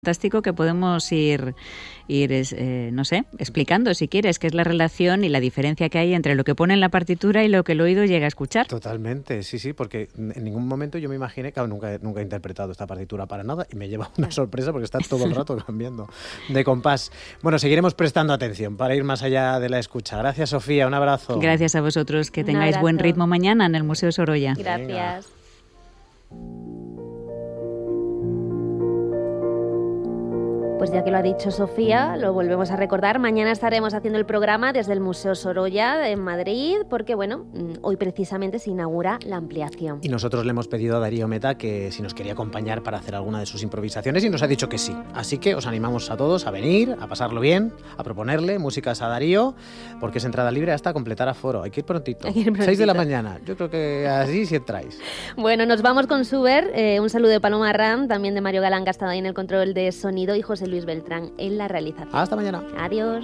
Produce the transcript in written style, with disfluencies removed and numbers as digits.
fantástico que podemos ir no sé, explicando, si quieres, qué es la relación y la diferencia que hay entre lo que pone en la partitura y lo que el oído llega a escuchar. Totalmente, sí, porque en ningún momento yo me imaginé, claro, nunca he interpretado esta partitura para nada y me lleva una sorpresa porque está todo el rato cambiando de compás. Bueno, seguiremos prestando atención para ir más allá de la escucha. Gracias, Sofía, un abrazo. Gracias a vosotros, que tengáis buen ritmo mañana en el Museo Sorolla. Gracias. Venga. Pues ya que lo ha dicho Sofía, lo volvemos a recordar. Mañana estaremos haciendo el programa desde el Museo Sorolla en Madrid, porque bueno, hoy precisamente se inaugura la ampliación. Y nosotros le hemos pedido a Darío Meta que si nos quería acompañar para hacer alguna de sus improvisaciones y nos ha dicho que sí. Así que os animamos a todos a venir, a pasarlo bien, a proponerle músicas a Darío, porque es entrada libre hasta completar aforo. Hay que ir prontito. 6 de la mañana. Yo creo que así sí entráis. Bueno, nos vamos con Suber. Un saludo de Paloma Arran, también de Mario Galán, que ha estado ahí en el control de sonido, y José Luis Beltrán en la realización. Hasta mañana. Adiós.